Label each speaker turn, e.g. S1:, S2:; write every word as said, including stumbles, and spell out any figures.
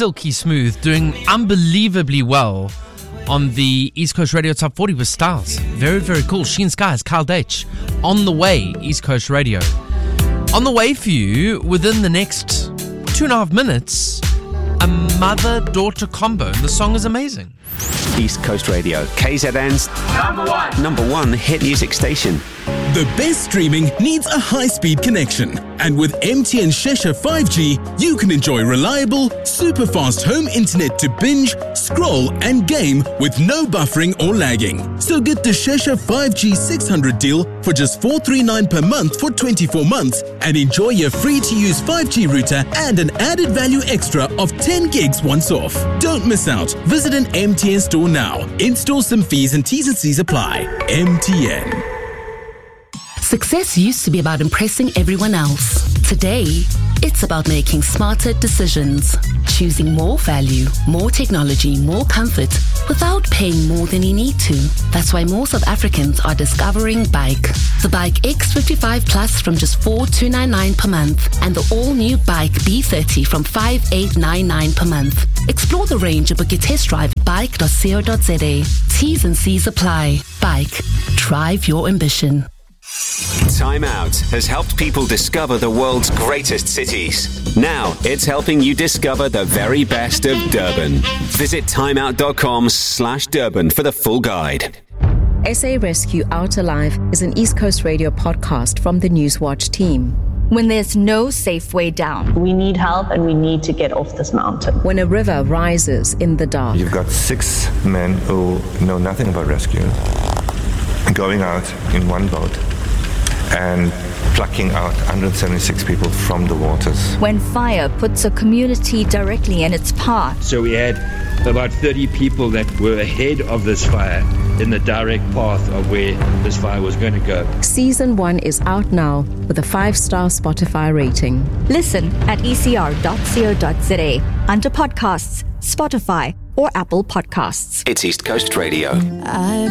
S1: silky smooth, doing unbelievably well on the East Coast Radio Top forty with Styles. Very, very cool. Sheen Skies, Kyle Deitch, On the Way, East Coast Radio. On the way for you, within the next two and a half minutes, a mother-daughter combo. And the song is amazing.
S2: East Coast Radio, K Z N's number one, number one hit music station.
S3: The best streaming needs a high-speed connection. And with M T N Shesha five G, you can enjoy reliable, super-fast home internet to binge, scroll and game with no buffering or lagging. So get the Shesha five G six hundred deal for just four hundred thirty-nine dollars per month for twenty-four months and enjoy your free-to-use five G router and an added value extra of ten gigs once off. Don't miss out. Visit an M T N store now. Install some fees and T's and C's apply. M T N.
S4: Success used to be about impressing everyone else. Today, it's about making smarter decisions. Choosing more value, more technology, more comfort without paying more than you need to. That's why more South Africans are discovering Bike. The Bike X fifty-five Plus from just four thousand two hundred ninety-nine dollars per month and the all-new Bike B thirty from five thousand eight hundred ninety-nine dollars per month. Explore the range and book your test drive at bike dot co dot za. T's and C's apply. Bike. Drive your ambition.
S2: Time Out has helped people discover the world's greatest cities. Now it's helping you discover the very best of Durban. Visit timeout.com slash Durban for the full guide.
S5: S A Rescue Out Alive is an East Coast Radio podcast from the Newswatch team.
S6: When there's no safe way down.
S7: We need help and we need to get off this mountain.
S5: When a river rises in the dark.
S8: You've got six men who know nothing about rescue going out in one boat and plucking out one hundred seventy-six people from the waters.
S6: When fire puts a community directly in its path.
S9: So we had about thirty people that were ahead of this fire in the direct path of where this fire was going to go.
S5: Season one is out now with a five-star Spotify rating.
S6: Listen at e c r dot co dot za under podcasts, Spotify, or Apple Podcasts.
S2: It's East Coast Radio.
S10: I